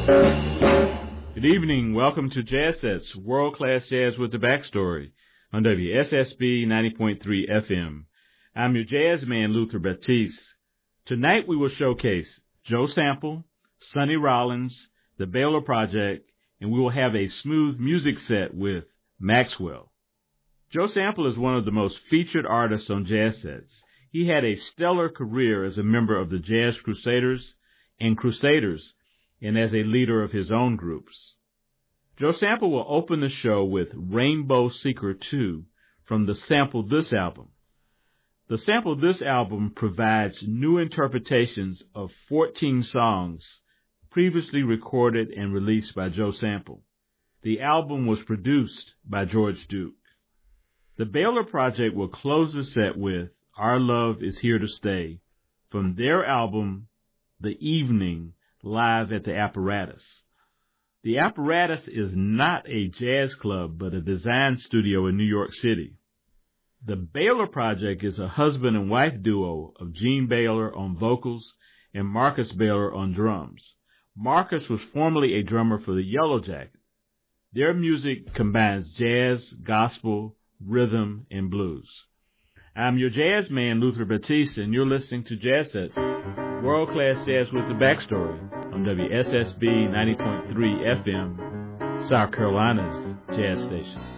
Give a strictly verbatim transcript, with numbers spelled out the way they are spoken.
Good evening. Welcome to Jazz Sets, world-class jazz with the backstory on W S S B ninety point three F M. I'm your jazz man, Luther Batiste. Tonight we will showcase Joe Sample, Sonny Rollins, the Baylor Project, and we will have a smooth music set with Maxwell. Joe Sample is one of the most featured artists on Jazz Sets. He had a stellar career as a member of the Jazz Crusaders and Crusaders, and as a leader of his own groups. Joe Sample will open the show with Rainbow Seeker two from the Sample This album. The Sample This album provides new interpretations of fourteen songs previously recorded and released by Joe Sample. The album was produced by George Duke. The Baylor Project will close the set with Our Love Is Here to Stay from their album, The Evening, live at the Apparatus. The Apparatus is not a jazz club, but a design studio in New York City. The Baylor Project is a husband and wife duo of Gene Baylor on vocals and Marcus Baylor on drums. Marcus was formerly a drummer for the Yellow Jackets. Their music combines jazz, gospel, rhythm, and blues. I'm your jazz man, Luther Batiste, and you're listening to Jazz Sets, world-class jazz with the backstory on W S S B ninety point three F M, South Carolina's jazz station.